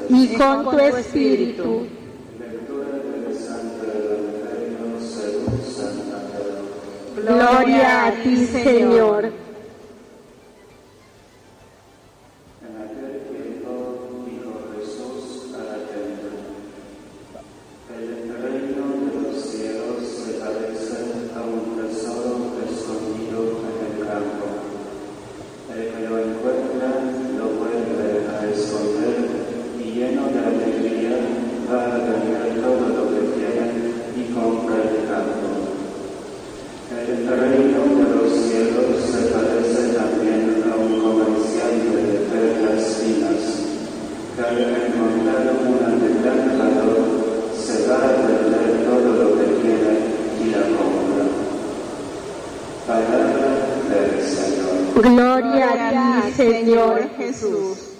y con tu espíritu. Gloria a ti, Señor. En aquel tiempo dijo Jesús a la gente: el reino de los cielos se parece a un tesoro escondido en el campo. El que lo encuentra lo vuelve a esconder y lleno de alegría va a vender todo lo que tiene y compra el campo. El reino de los cielos se parece también a un comerciante de perlas finas, que al encontrar una de gran valor se va a vender todo lo que tiene y la compra. Palabra del Señor. Gloria a ti, Señor Jesús.